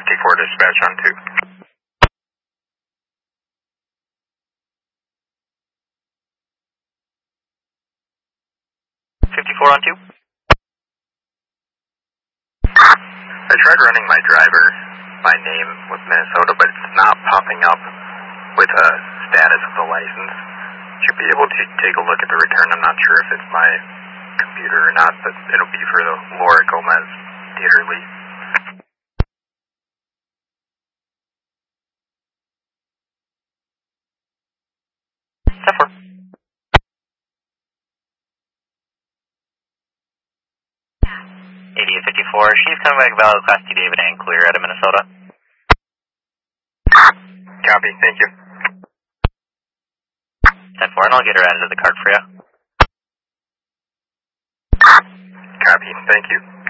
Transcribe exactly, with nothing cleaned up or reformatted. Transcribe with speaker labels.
Speaker 1: fifty-four dispatch on two.
Speaker 2: fifty-four on two.
Speaker 1: I tried running my driver by name with Minnesota, but it's not popping up with a status of the license. Should be able to take a look at the return. I'm not sure if it's my computer or not, but it'll be for the Laura Gomez Theater League.
Speaker 2: ten four. eighty-eight fifty-four, she's coming back valid class T David and clear out of Minnesota.
Speaker 1: Copy, thank you.
Speaker 2: ten four, and I'll get her added to the card for you.
Speaker 1: Copy, thank you.